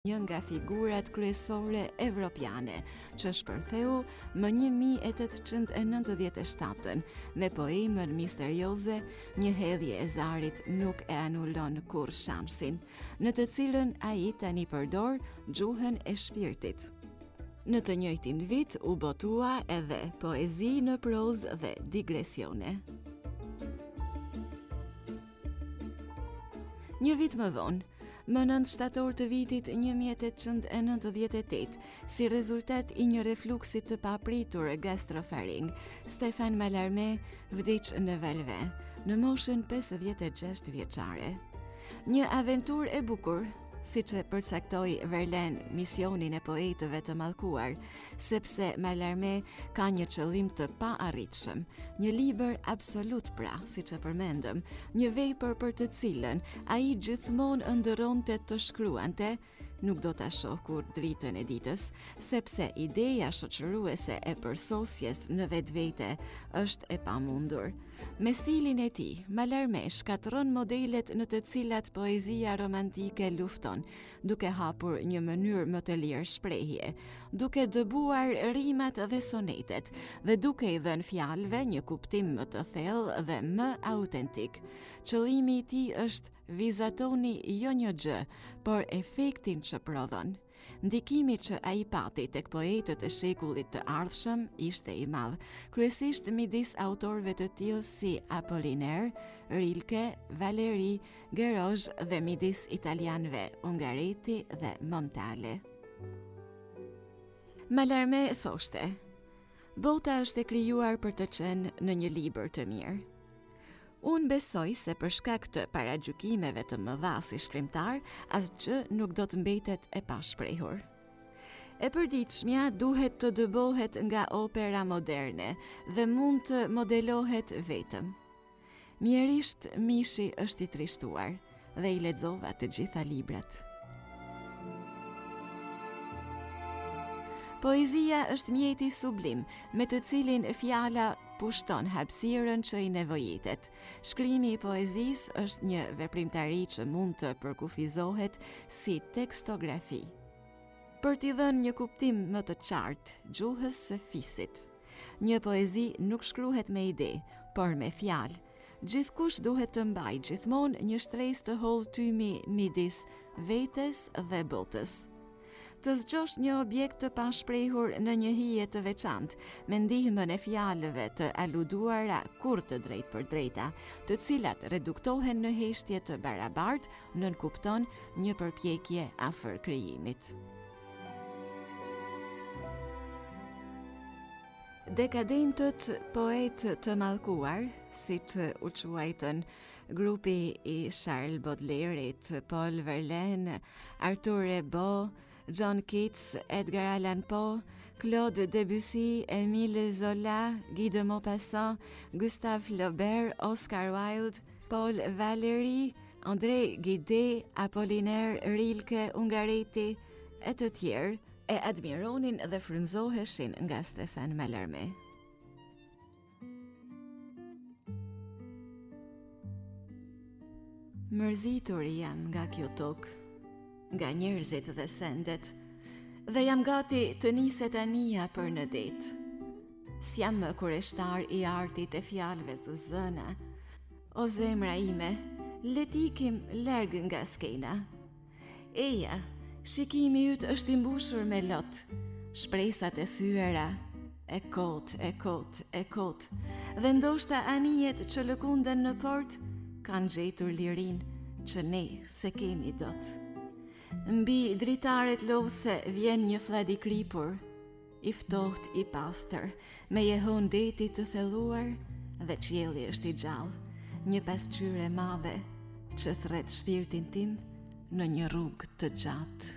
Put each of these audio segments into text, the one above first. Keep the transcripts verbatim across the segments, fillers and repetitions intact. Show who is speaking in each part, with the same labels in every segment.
Speaker 1: një nga figurat kryesore evropiane, që shpërtheu më një mijë e tetëqind e nëntëdhjetë e shtatën me poemën misterioze, një hedhje e zarit nuk e anulon kur shamsin, në të cilën ai tani përdor gjuhën e shpirtit. Në të njëjtin vit u botua edhe poezi në prozë dhe digresione. Një vit më vonë, më nëntë shtator të vitit një mijë e tetëqind e nëntëdhjetë e tetë, si rezultat i një refluksit të papritur gastrofaring, Stefan Mallarmé vdiq në Valve, në moshën pesëdhjetë e gjashtë vjeçare. Një aventurë e bukur, siç e përcaktoi Verlaine misionin e poetëve të mallkuar, sepse Mallarmé ka një qëllim të paarritshëm, një libër absolut pra, siç e përmendëm, një vepër për të cilën ai gjithmonë ëndërronte të shkruante, nuk do ta shoh kur dritën e ditës, sepse ideja shoqëruese e përsosjes në vetvete është e pamundur. Me stilin e tij, Mallarmé shkatërron modelet në të cilat poezia romantike lufton, duke hapur një mënyrë më të lirë shprehje, duke dëbuar rimat dhe sonetet, dhe duke i dhënë fjalëve një kuptim më të thellë dhe më autentik. Qëllimi i tij është vizatoni jo një gjë, por efektin që prodhon. Ndikimi që ai pati tek poetët e shekullit të ardhshëm ishte i madh, kryesisht midis autorëve të tillë si Apollinaire, Rilke, Valéry, Gérôge dhe midis italianëve Ungaretti dhe Montale. Mallarmé thoshte: "Bota është e krijuar për të qenë në një libër të mirë." Unë besoj se për shkak të paragjykimeve të mëdha si shkrimtar, asgjë nuk do të mbetet e pashprehur. E përditshmja duhet të dëbohet nga opera moderne dhe mund të modelohet vetëm. Mjerisht mishi është i trishtuar dhe i lexova të gjitha librat. Poezia është mjeti sublim me të cilin fjala pushton hapësirën që i nevojitet. Shkrimi i poezisë është një veprimtari që mund të përkufizohet si tekstografi, për t'i dhënë një kuptim më të qartë gjuhës së fisit. Një poezi nuk shkruhet me ide, por me fjalë. Gjithkush duhet të mbajë gjithmonë një shtresë të hollëtymi midis vetes dhe botës. Të zgjosh një objekt të pashprehur në një hije të veçantë, me ndihmën e fjalëve të aluduara kur të drejt për drejta, të cilat reduktohen në heshtje të barabartë, nënkupton një përpjekje afër krijimit. Dekadentët poet të mallkuar, siç u quajtën grupi i Charles Baudelairet, Paul Verlaine, Arthur Rimbaud, John Keats, Edgar Allan Poe, Claude Debussy, Émile Zola, Guy de Maupassant, Gustave Flaubert, Oscar Wilde, Paul Valéry, André Gide, Apollinaire, Rilke, Ungaretti e të tjerë, e admironin dhe frymëzoheshin nga Stefan Mallarmé. Mërzitur jam nga kjo tokë, nga njerëzit dhe sendet, dhe jam gati të niset anija për në det. S'jam më kureshtar i artit e fjalëve të zëna. O zemra ime, le t'ikim larg nga skena. Eja, shikimi yt është i mbushur me lot, shpresat e thyera, e kot, e kot, e kot, dhe ndoshta anijet që lëkunden në port kanë gjetur lirin që ne se kemi dot. Mbi dritaret lodhse vjen një fllad i kripur, i ftohtë, i pastër, me jehon deti të thelluar, dhe qielli është i gjallë, një pasqyrë e madhe që thret shpirtin tim në një rrugë të gjatë.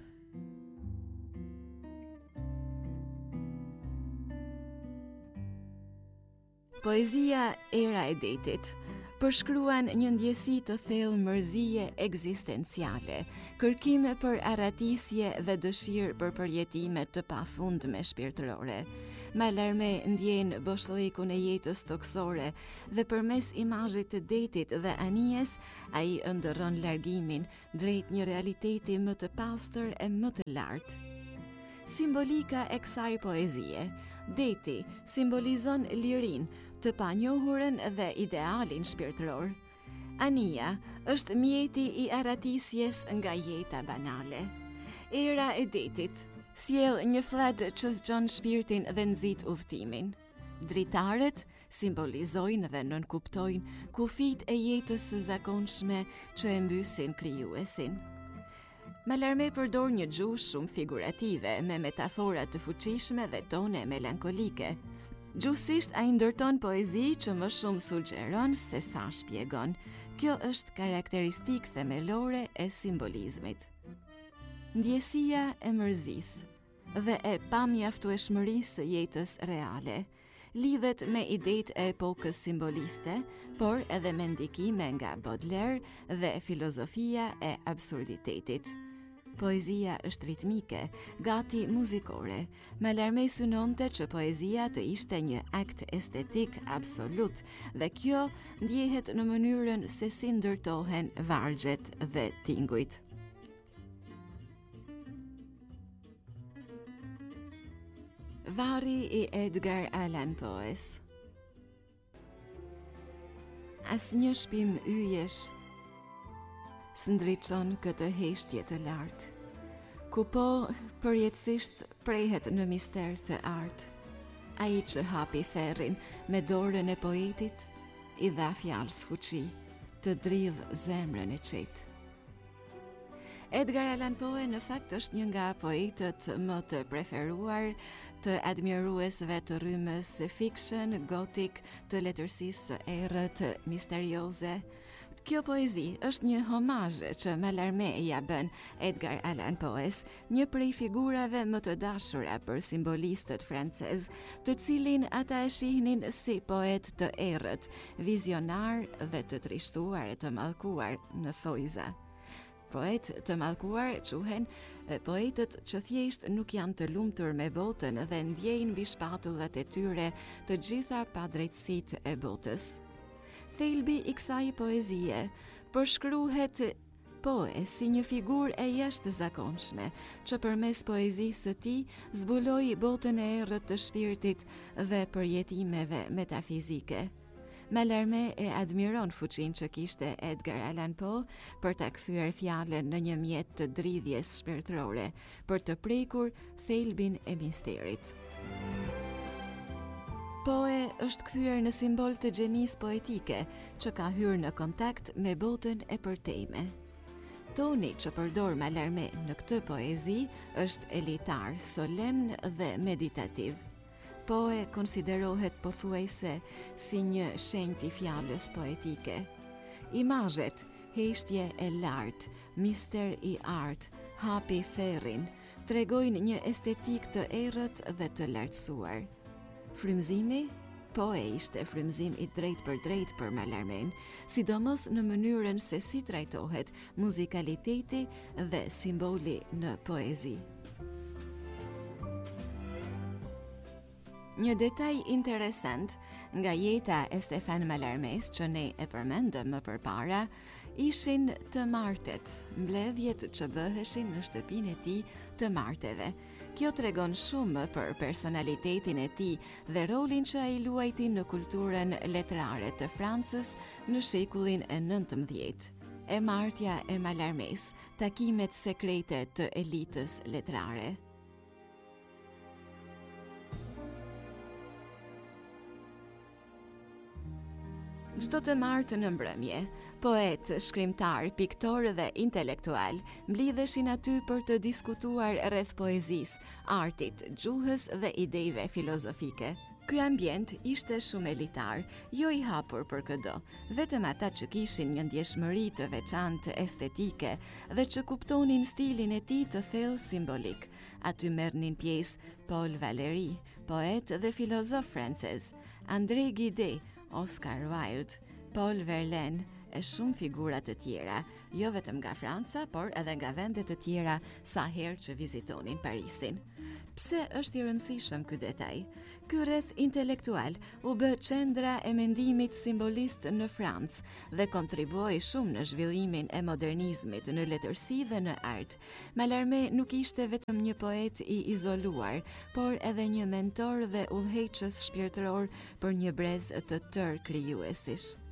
Speaker 1: Poezia era e detit përshkruan një ndjesi të thellë mërzie ekzistenciale, kërkime për arratisje dhe dëshirë për përjetime të pafundme shpirtërore. Mallarmé ndjen boshllëkun e jetës toksore dhe përmes imazhit të detit dhe anijes, ai ëndërron largimin drejt një realiteti më të pastër e më të lartë. Simbolika e kësaj poezie, deti simbolizon lirin, të panjohurën dhe idealin shpirtëror. Anija është mjeti i arratisjes nga jeta banale. Era e detit sjell një flet që zgjon shpirtin dhe nxit udhtimin. Dritaret simbolizojnë dhe nënkuptojnë kufijtë e jetës së zakonshme që e mbysin krijuesin. Mallarmé përdor një gjuhë shumë figurative me metafora të fuqishme dhe tone melankolike. Gjuhësisht ai ndërton poezi që më shumë sugjeron se sa shpjegon. Kjo është karakteristikë themelore e simbolizmit. Ndjesia e mërzisë dhe e pamjaftueshmërisë së jetës reale lidhet me idetë e epokës simboliste, por edhe me ndikime nga Baudelaire dhe filozofia e absurditetit. Poezia është ritmike, gati muzikore. Mallarmé synonte që poezia të ishte një akt estetik absolut dhe kjo ndjehet në mënyrën se si ndërtohen vargjet dhe tingujt. Varri i Edgar Allan Poes. Asnjë shpim yjesh s'ndriçon këtë heshtje të lartë, ku po përjetësisht prehet në mister të artë. Ai që hapi ferrin me dorën e poetit, i dha fjalës fuqi, të dridh zemrën e qetë. Edgar Allan Poe në fakt është një nga poetët më të preferuar të admiruesve të rrymës fiction, gotik, të letërsisë së errët, misterioze. Kjo poezi është një homazh që Mallarmé ja bën Edgar Allan Poes, një prej figurave më të dashura për simbolistët francez, të cilin ata e shihnin si poet të errët, vizionar dhe të trishtuar e të mallkuar në thojza. Poet të mallkuar quhen poetët që thjesht nuk janë të lumtur me botën dhe ndjejnë mbi shpatullat e tyre të gjitha padrejtësitë e botës. Thelbi i kësaj poezie përshkruhet Poe si një figurë e jashtëzakonshme, që përmes poezisë së tij zbuloi botën e errët të shpirtit dhe përjetimeve metafizike. Mallarmé e admiron fuqinë që kishte Edgar Allan Poe për ta kthyer fjalën në një mjet të dridhjes shpirtërore, për të prekur thelbin e misterit. Poe është kthyer në simbol të gjenisë poetike që ka hyrë në kontakt me botën e përtejme. Toni që përdor Mallarmé në këtë poezi është elitar, solemn dhe meditativ. Poe konsiderohet pothuajse si një shenjtë i fjalës poetike. Imazhet, heshtje e lartë, mister i artë, hapi ferrin, tregojnë një estetik të errët dhe të lartësuar. Frymëzimi? Poe ishte frymëzim i drejt për drejt për Mallarmén, sidomos në mënyrën se si trajtohet muzikaliteti dhe simboli në poezi. Një detaj interesant nga jeta e Stéphane Mallarmés që ne e përmendëm më përpara, ishin të martet, mbledhjet që bëheshin në shtëpinë e tij të marteve. Kjo tregon shumë për personalitetin e tij dhe rolin që ai luajti në kulturën letrare të Francës në shekullin e nëntëmbëdhjetë. E martja e Mallarmés, takimet sekrete të elitës letrare. Çdo të martë në mbrëmje, poet, shkrimtar, piktor dhe intelektual mblidheshin aty për të diskutuar rreth poezisë, artit, gjuhës dhe idejve filozofike. Ky ambient ishte shumë elitar, jo i hapur për çdo, vetëm ata që kishin një ndjeshmëri të veçantë estetike dhe që kuptonin stilin e tij të thellë simbolik. Aty merrnin pjesë Paul Valéry, poet dhe filozof francez, André Gide, Oscar Wilde, Paul Verlaine e shumë figura të tjera, jo vetëm nga Franca, por edhe nga vende të tjera sa herë që vizitonin Parisin. Pse është i rëndësishëm ky detaj? Ky rreth intelektual u bë qendra e mendimit simbolist në Francë dhe kontribuoi shumë në zhvillimin e modernizmit në letërsi dhe në art. Mallarmé nuk ishte vetëm një poet i izoluar, por edhe një mentor dhe udhëheqës shpirtëror për një brez të tërë krijuesish.